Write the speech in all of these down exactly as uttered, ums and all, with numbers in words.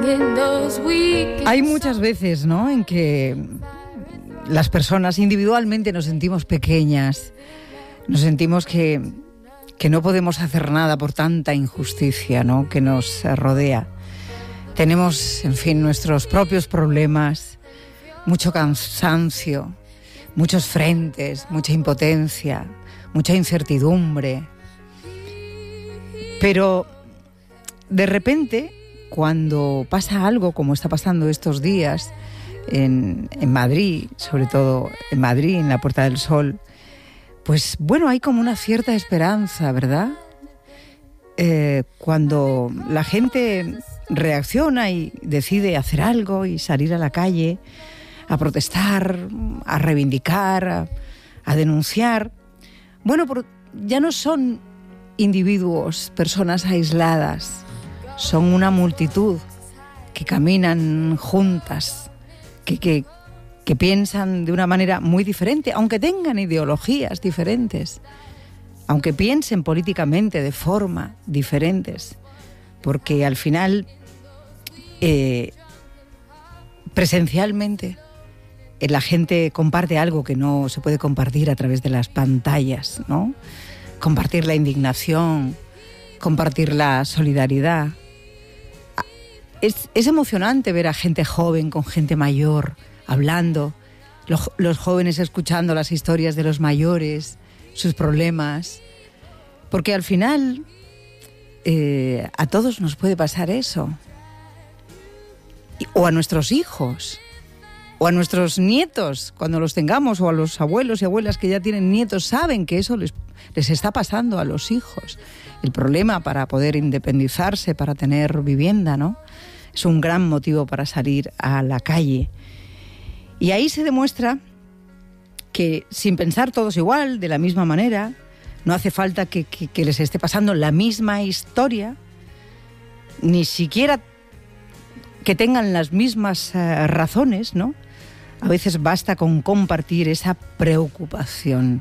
Hay muchas veces, ¿no?, en que las personas individualmente nos sentimos pequeñas, nos sentimos que, que no podemos hacer nada por tanta injusticia, ¿no?, que nos rodea. Tenemos, en fin, nuestros propios problemas, mucho cansancio, muchos frentes, mucha impotencia, mucha incertidumbre. Pero de repente, cuando pasa algo como está pasando estos días en, en Madrid, sobre todo en Madrid, en la Puerta del Sol, pues bueno, hay como una cierta esperanza, ¿verdad? Eh, cuando la gente reacciona y decide hacer algo y salir a la calle a protestar, a reivindicar, a, a denunciar. Bueno, por, ya no son individuos, personas aisladas, son una multitud que caminan juntas, que, que, que piensan de una manera muy diferente, aunque tengan ideologías diferentes, aunque piensen políticamente de forma diferentes, porque al final, eh, presencialmente, eh, la gente comparte algo que no se puede compartir a través de las pantallas, ¿no? Compartir la indignación, compartir la solidaridad. Es, es emocionante ver a gente joven con gente mayor hablando, los, los jóvenes escuchando las historias de los mayores, sus problemas, porque al final eh, a todos nos puede pasar eso, o a nuestros hijos, o a nuestros nietos, cuando los tengamos, o a los abuelos y abuelas que ya tienen nietos, saben que eso les, les está pasando a los hijos. El problema para poder independizarse, para tener vivienda, ¿no?, es un gran motivo para salir a la calle. Y ahí se demuestra que sin pensar todos igual, de la misma manera, no hace falta que, que, que les esté pasando la misma historia, ni siquiera que tengan las mismas uh, razones, ¿no? A veces basta con compartir esa preocupación,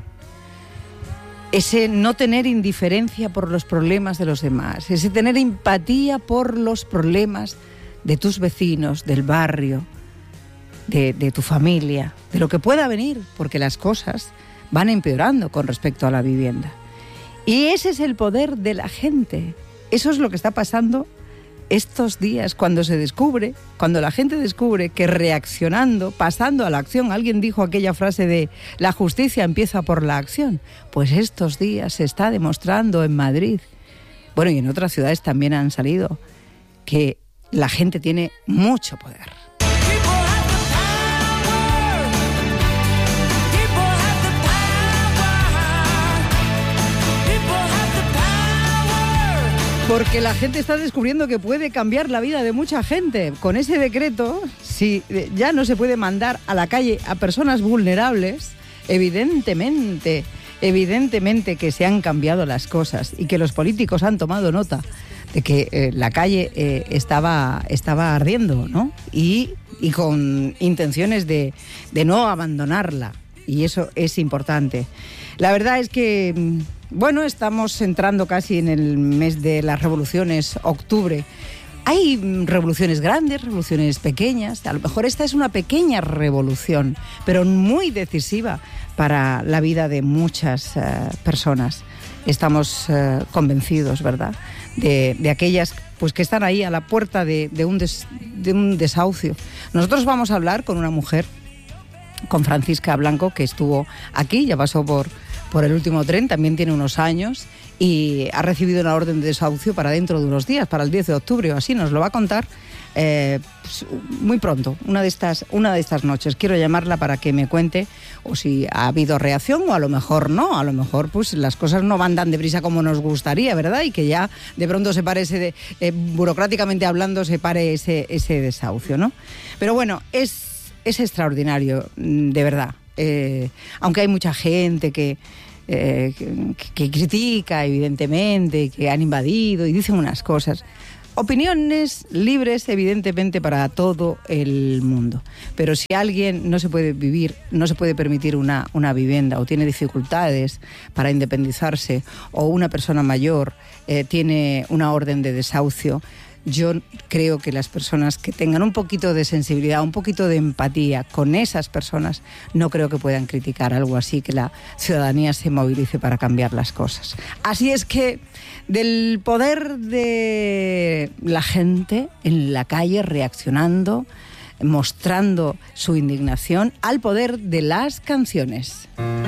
ese no tener indiferencia por los problemas de los demás, ese tener empatía por los problemas de tus vecinos, del barrio, de, de tu familia, de lo que pueda venir, porque las cosas van empeorando con respecto a la vivienda. Y ese es el poder de la gente. Eso es lo que está pasando estos días, cuando se descubre, cuando la gente descubre que reaccionando, pasando a la acción, alguien dijo aquella frase de la justicia empieza por la acción, pues estos días se está demostrando en Madrid, bueno, y en otras ciudades también han salido, que la gente tiene mucho poder. Porque la gente está descubriendo que puede cambiar la vida de mucha gente. Con ese decreto, si ya no se puede mandar a la calle a personas vulnerables, evidentemente, evidentemente que se han cambiado las cosas y que los políticos han tomado nota de que eh, la calle eh, estaba, estaba ardiendo, ¿no? Y, y con intenciones de, de no abandonarla. Y eso es importante. La verdad es que, bueno, estamos entrando casi en el mes de las revoluciones, octubre. Hay revoluciones grandes, revoluciones pequeñas. A lo mejor esta es una pequeña revolución, pero muy decisiva para la vida de muchas uh, personas. Estamos uh, convencidos, ¿verdad?, de, de aquellas pues, que están ahí a la puerta de, de, un des, de un desahucio. Nosotros vamos a hablar con una mujer, con Francisca Blanco, que estuvo aquí, ya pasó por, por el último tren, también tiene unos años y ha recibido una orden de desahucio para dentro de unos días, para el diez de octubre o así. Nos lo va a contar eh, pues, muy pronto, una de, estas, una de estas noches. Quiero llamarla para que me cuente o si ha habido reacción o a lo mejor no, a lo mejor pues las cosas no van tan deprisa como nos gustaría, ¿verdad? Y que ya de pronto se pare ese, de, eh, burocráticamente hablando, se pare ese, ese desahucio, ¿no? Pero bueno, es... Es extraordinario, de verdad. Eh, aunque hay mucha gente que, eh, que, que critica, evidentemente, que han invadido y dicen unas cosas. Opiniones libres, evidentemente, para todo el mundo. Pero si alguien no se puede vivir, no se puede permitir una, una vivienda o tiene dificultades para independizarse o una persona mayor eh, tiene una orden de desahucio, yo creo que las personas que tengan un poquito de sensibilidad, un poquito de empatía con esas personas, no creo que puedan criticar algo así, que la ciudadanía se movilice para cambiar las cosas. Así es que del poder de la gente en la calle reaccionando, mostrando su indignación, al poder de las canciones.